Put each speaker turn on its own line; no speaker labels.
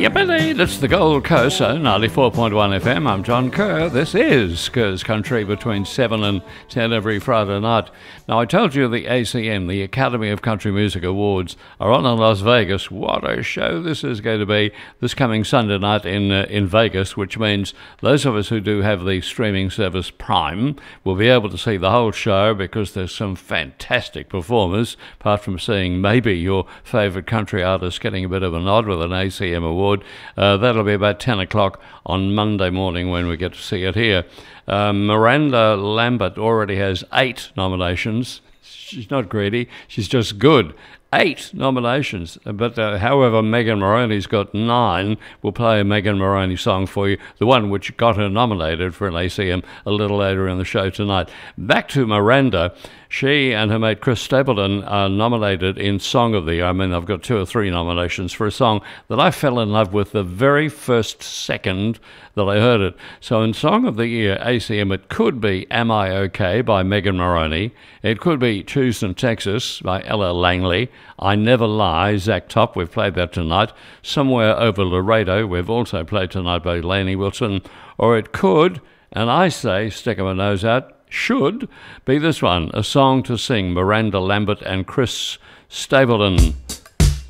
Yep, indeed, it's the Gold Coast, so 94.1 FM. I'm John Kerr. This is Kerr's Country between 7 and 10 every Friday night. Now, I told you the ACM, the Academy of Country Music Awards, are on in Las Vegas. What a show this is going to be this coming Sunday night in Vegas, which means those of us who do have the streaming service Prime will be able to see the whole show because there's some fantastic performers, apart from seeing maybe your favourite country artist getting a bit of a nod with an ACM award. That'll be about 10 o'clock on Monday morning when we get to see it here. Miranda Lambert already has 8 nominations. She's not greedy, she's just good. 8 nominations, but however, Megan Moroney's got 9. We'll play a Megan Moroney song for you, the one which got her nominated for an ACM a little later in the show tonight. Back to Miranda. She and her mate Chris Stapleton are nominated in Song of the Year. I mean, I've got 2 or 3 nominations for a song that I fell in love with the very first second that I heard it. So in Song of the Year, ACM, it could be Am I OK by Megan Moroney. It could be Tucson, Texas by Ella Langley. I Never Lie, Zach Top, we've played that tonight. Somewhere Over Laredo, we've also played tonight by Lainey Wilson. Or it could, and I say, sticking my nose out, should be this one, A Song to Sing, Miranda Lambert and Chris Stapleton.